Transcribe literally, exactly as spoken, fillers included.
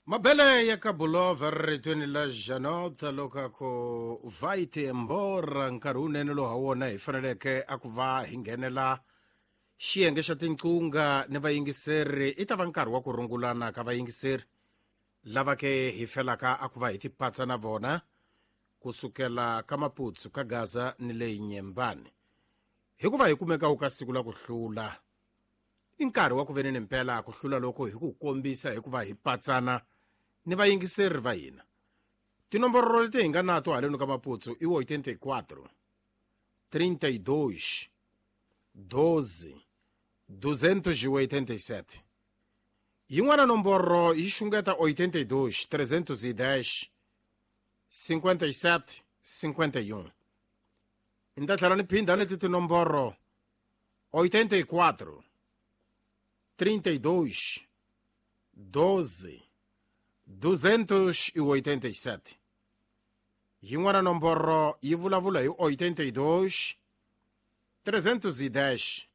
Mabele ya kabulova ritweni la janota loka ko vaiti embora nkarunene lo hawona hi faneleke a ku va hi nghenela xiyenge xa tinqunga ni vayingiseri i ta va nkarhi wa ku rungulana ka vayingiseri lava ke hi felaka a ku va hi tipatsa na vona kusukela ka maputsu ka Gaza ni le Nyembane hikuva hi kumeka ka siku la ku hlula i nkarhi wa ku veneni mpela ku hlula loko hi ku kombisa hikuva hi patsana ni vayingiseri va hina. Tinomboro leti hi nga nato haleni ka maputsu i oitenta-quatro, trinta e dois, doze, duzentos e oitenta e sete. Yin'wana nomboro yi xungeta oitenta e dois, trezentos e dez, cinquenta e sete, cinquenta e um. Ni ta tlhela ni phinda leti tinomboro oitenta-quatro, trinta e dois, doze, duzentos e oitenta e sete. Yin'wana nomboro yi vulavula hi oitenta e dois, trezentos e dez,